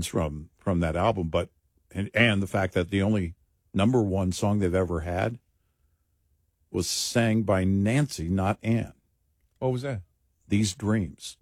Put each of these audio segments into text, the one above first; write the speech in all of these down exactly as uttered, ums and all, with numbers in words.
tunes from from that album, but and, and the fact that the only number one song they've ever had was sang by Nancy, not Ann. What was that? These Dreams.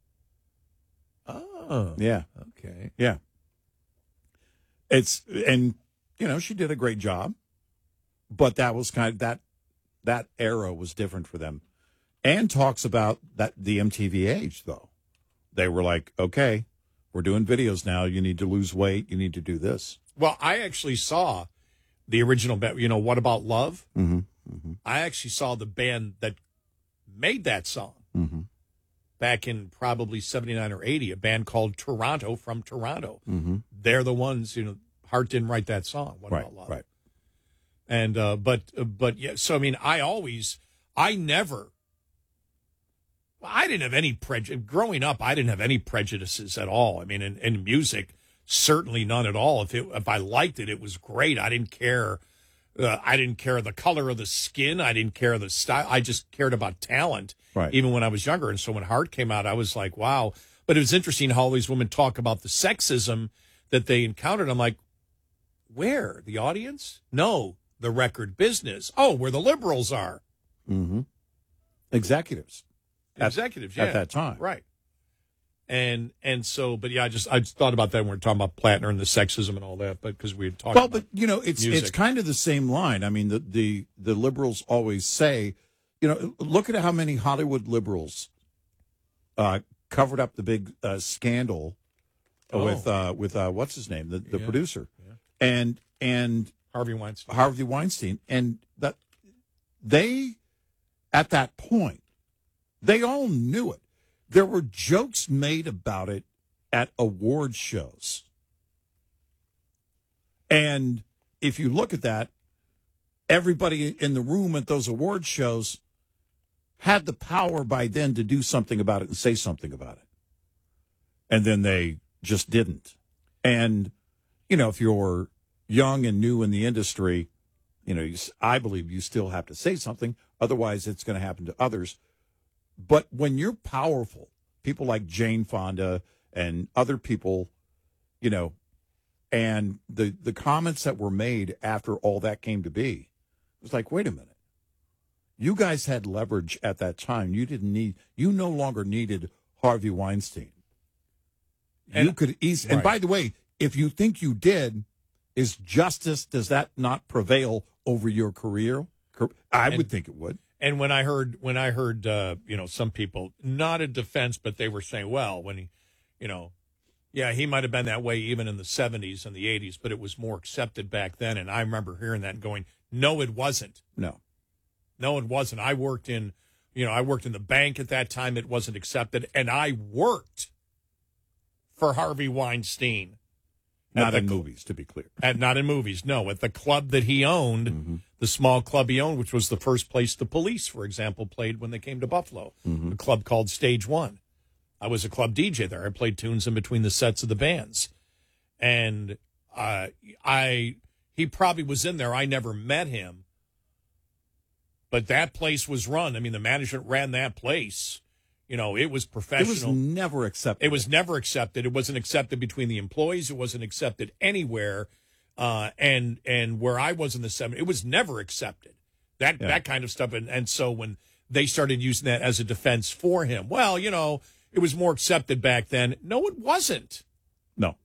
Oh, yeah, okay, yeah. It's and you know she did a great job, but that was kind of that that era was different for them. Ann talks about that the M T V age though. They were like, okay, we're doing videos now. You need to lose weight. You need to do this. Well, I actually saw the original, you know, What About Love? Mm-hmm. Mm-hmm. I actually saw the band that made that song mm-hmm. back in probably seventy-nine or eighty, a band called Toronto from Toronto. Mm-hmm. They're the ones, you know, Hart didn't write that song, What right, About Love? Right. And, uh, but, uh, but yeah, so I mean, I always, I never, I didn't have any prejudice. Growing up, I didn't have any prejudices at all. I mean, in, in music, certainly none at all. If it, if I liked it, it was great. I didn't care. Uh, I didn't care the color of the skin. I didn't care the style. I just cared about talent, right. even when I was younger. And so when Hart came out, I was like, wow. But it was interesting how all these women talk about the sexism that they encountered. I'm like, where? The audience? No, the record business. Oh, where the liberals are. Mm-hmm. Executives. Executives, at, yeah. At that time. Right. And and so, but yeah, I just I just thought about that when we were talking about Plattner and the sexism and all that, but because we had talked well, about but you know, it's music. it's kind of the same line. I mean, the, the the liberals always say, you know, look at how many Hollywood liberals uh, covered up the big uh, scandal oh. with uh, with uh, what's his name, the, the yeah. producer, yeah. and and Harvey Weinstein. Harvey Weinstein, and that they at that point they all knew it. There were jokes made about it at award shows. And if you look at that, everybody in the room at those award shows had the power by then to do something about it and say something about it. And then they just didn't. And, you know, if you're young and new in the industry, you know, you, I believe you still have to say something. Otherwise, it's going to happen to others. But when you're powerful, people like Jane Fonda and other people, you know, and the, the comments that were made after all that came to be, it was like, wait a minute. You guys had leverage at that time. You didn't need, you no longer needed Harvey Weinstein. And, you could easily, right. and by the way, if you think you did, is justice, does that not prevail over your career? I and, would think it would. And when I heard, when I heard, uh, you know, some people, not in defense, but they were saying, well, when he, you know, yeah, he might have been that way even in the seventies and the eighties, but it was more accepted back then. And I remember hearing that and going, no, it wasn't. No. No, it wasn't. I worked in, you know, I worked in the bank at that time. It wasn't accepted. And I worked for Harvey Weinstein. Not in cl- movies, to be clear. At, not in movies, no. At the club that he owned, mm-hmm. the small club he owned, which was the first place the Police, for example, played when they came to Buffalo. Mm-hmm. A club called Stage One. I was a club D J there. I played tunes in between the sets of the bands. And uh, I, he probably was in there. I never met him. But that place was run. I mean, the management ran that place. You know, it was professional. It was never accepted. It was never accepted. It wasn't accepted between the employees. It wasn't accepted anywhere. Uh, and and where I was in the seventies, it was never accepted. That yeah. that kind of stuff. And, and so when they started using that as a defense for him, well, you know, it was more accepted back then. No, it wasn't. No.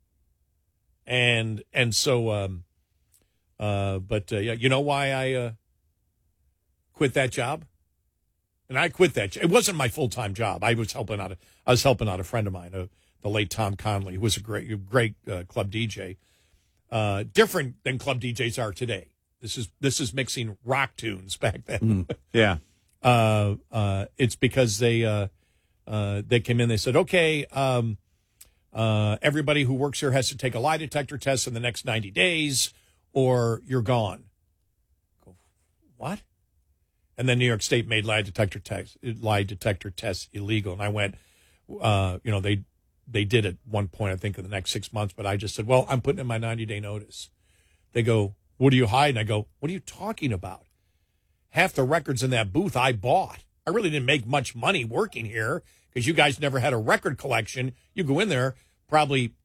And and so, um, uh, but uh, yeah, you know why I uh, quit that job? And I quit that. It wasn't my full time job. I was helping out. A, I was helping out a friend of mine, uh, the late Tom Conley, who was a great, great uh, club D J. Uh, different than club D Js are today. This is this is mixing rock tunes back then. Mm, yeah. uh, uh, it's because they uh, uh, they came in. They said, okay, um, uh, everybody who works here has to take a lie detector test in the next ninety days, or you're gone. Go, what? And then New York State made lie detector tests, lie detector tests illegal. And I went, uh, you know, they they did at one point, I think, in the next six months. But I just said, well, I'm putting in my ninety-day notice. They go, what do you hide? And I go, what are you talking about? Half the records in that booth I bought. I really didn't make much money working here because you guys never had a record collection. You go in there, probably